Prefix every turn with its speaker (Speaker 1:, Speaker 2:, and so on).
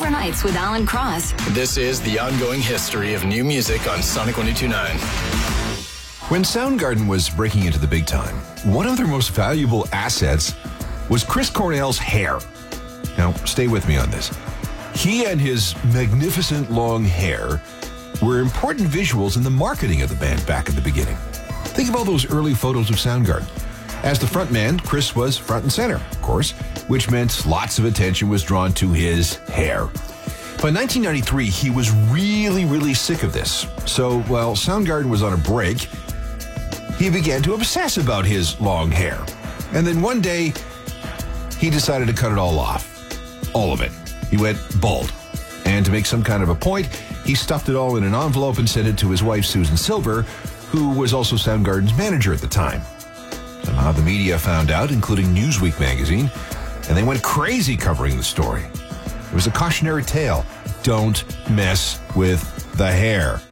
Speaker 1: Killer Nights with Alan Cross.
Speaker 2: This is the ongoing history of new music on Sonic 102.9.
Speaker 3: When Soundgarden was breaking into the big time, one of their most valuable assets was Chris Cornell's hair. Now, stay with me on this. He and his magnificent long hair were important visuals in the marketing of the band back in the beginning. Think of all those early photos of Soundgarden. As the frontman, Chris was front and center, of course, which meant lots of attention was drawn to his hair. By 1993, he was really sick of this. So while Soundgarden was on a break, he began to obsess about his long hair. And then one day, he decided to cut it all off. All of it. He went bald. And to make some kind of a point, he stuffed it all in an envelope and sent it to his wife, Susan Silver, who was also Soundgarden's manager at the time. Somehow the media found out, including Newsweek magazine, and they went crazy covering the story. It was a cautionary tale. Don't mess with the hair.